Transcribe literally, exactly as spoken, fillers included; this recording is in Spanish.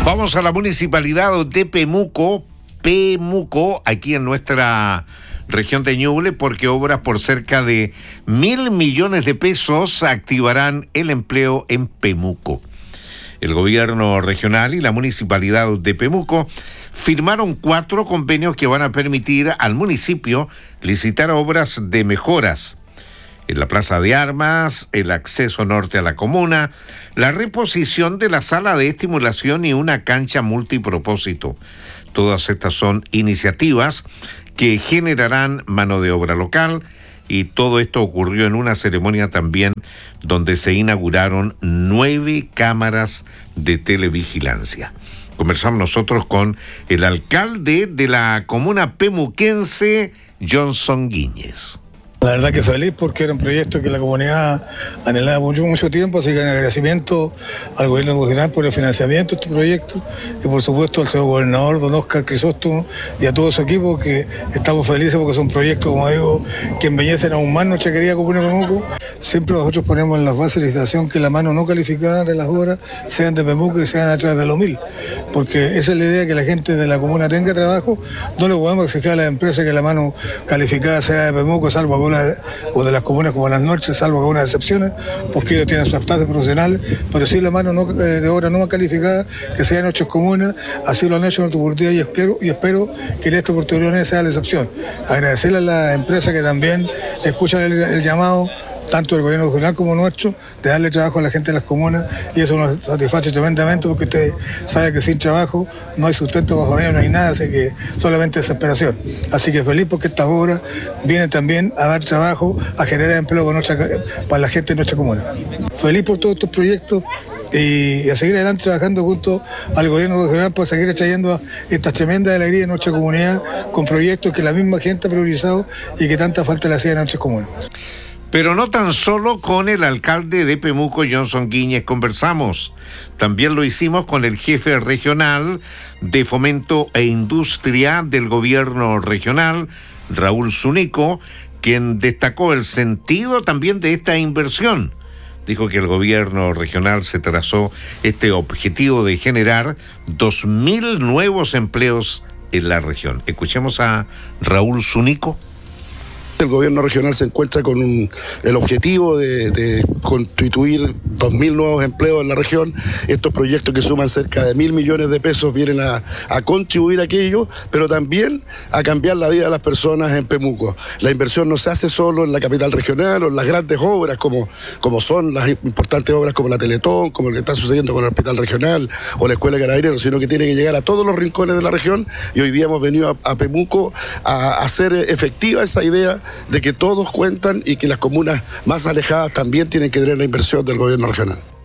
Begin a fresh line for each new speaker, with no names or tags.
Vamos a la municipalidad de Pemuco, Pemuco, aquí en nuestra región de Ñuble, porque obras por cerca de mil millones de pesos activarán el empleo en Pemuco. El gobierno regional y la municipalidad de Pemuco firmaron cuatro convenios que van a permitir al municipio licitar obras de mejoras en la Plaza de Armas, el acceso norte a la comuna, la reposición de la sala de estimulación y una cancha multipropósito. Todas estas son iniciativas que generarán mano de obra local, y todo esto ocurrió en una ceremonia también donde se inauguraron nueve cámaras de televigilancia. Conversamos nosotros con el alcalde de la comuna pemuquense, Johnson Guíñez.
La verdad que feliz porque era un proyecto que la comunidad anhelaba mucho, mucho tiempo, así que en agradecimiento al gobierno regional por el financiamiento de este proyecto y por supuesto al señor gobernador don Óscar Crisóstomo y a todo su equipo, que estamos felices porque son proyectos, como digo, que embellecen aún más nuestra querida comuna de Pemuco. Siempre nosotros ponemos en las bases de licitación que la mano no calificada de las obras sean de Pemuco y sean a través de los mil, porque esa es la idea, que la gente de la comuna tenga trabajo. No le podemos exigir a las empresas que la mano calificada sea de Pemuco, salvo Una, o de las comunas como las nuestras, salvo algunas excepciones, porque ellos tienen sus actas profesionales, pero sí la mano no, eh, de obra no calificada, que sean nuestras comunas. Así lo han hecho en nuestra oportunidad y espero, y espero que en esta oportunidad sea la excepción. Agradecerle a las empresas que también escuchan el, el llamado, tanto del gobierno regional como nuestro, de darle trabajo a la gente de las comunas, y eso nos satisface tremendamente, porque usted sabe que sin trabajo no hay sustento bajo medio, no hay nada, así que solamente desesperación. Así que feliz porque estas obras vienen también a dar trabajo, a generar empleo para, nuestra, para la gente de nuestra comuna. Feliz por todos estos proyectos y a seguir adelante trabajando junto al gobierno regional para seguir trayendo esta tremenda alegría en nuestra comunidad con proyectos que la misma gente ha priorizado y que tanta falta le hacía a nuestras comunas.
Pero no tan solo con el alcalde de Pemuco, Johnson Guíñez, conversamos. También lo hicimos con el jefe regional de Fomento e Industria del gobierno regional, Raúl Zunico, quien destacó el sentido también de esta inversión. Dijo que el gobierno regional se trazó este objetivo de generar dos mil nuevos empleos en la región. Escuchemos a Raúl Zunico.
El gobierno regional se encuentra con un, el objetivo de, de constituir dos mil nuevos empleos en la región. Estos proyectos, que suman cerca de mil millones de pesos, vienen a, a contribuir a aquello, pero también a cambiar la vida de las personas en Pemuco. La inversión no se hace solo en la capital regional o en las grandes obras, como, como son las importantes obras como la Teletón, como lo que está sucediendo con el hospital regional o la Escuela de Carabineros, sino que tiene que llegar a todos los rincones de la región, y hoy día hemos venido a, a Pemuco a, a hacer efectiva esa idea de que todos cuentan y que las comunas más alejadas también tienen que tener la inversión del gobierno regional.